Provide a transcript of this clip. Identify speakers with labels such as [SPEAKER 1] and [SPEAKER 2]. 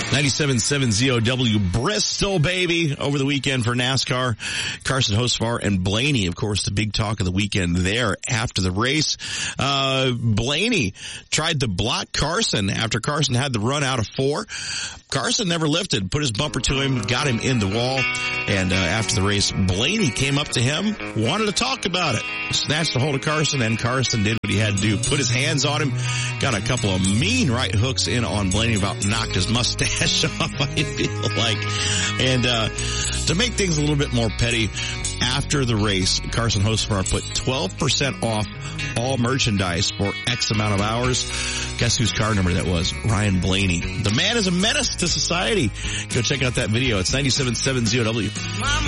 [SPEAKER 1] 97.7 ZOW Bristol, baby, over the weekend for NASCAR. Carson Hocevar and Blaney, of course, the big talk of the weekend there after the race. Blaney tried to block Carson after Carson had the run out of 4. Carson never lifted, put his bumper to him, got him in the wall, and after the race, Blaney came up to him, wanted to talk about it, snatched a hold of Carson, and Carson did what he had to do, put his hands on him, got a couple of mean right hooks in on Blaney, about knocked his mustache off, I feel like. And to make things a little bit more petty, after the race, Carson Hocevar put 12% off all merchandise for X amount of hours. Guess whose car number that was? Ryan Blaney. The man is a menace to society. Go check out that video. It's 97.7 ZOW.